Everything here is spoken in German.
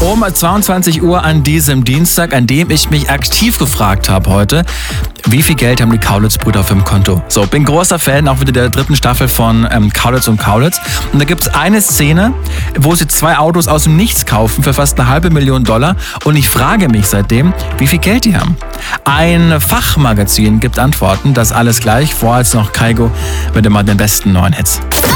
Um 22 Uhr an diesem Dienstag, an dem ich mich aktiv gefragt habe heute, wie viel Geld haben die Kaulitz-Brüder auf dem Konto? So, bin großer Fan auch wieder der 3. Staffel von Kaulitz und Kaulitz. Und da gibt es eine Szene, wo sie 2 Autos aus dem Nichts kaufen für fast $500.000. Und ich frage mich seitdem, wie viel Geld die haben. Ein Fachmagazin gibt Antworten, das alles gleich. Vorher jetzt noch Kaigo mit den besten neuen Hits.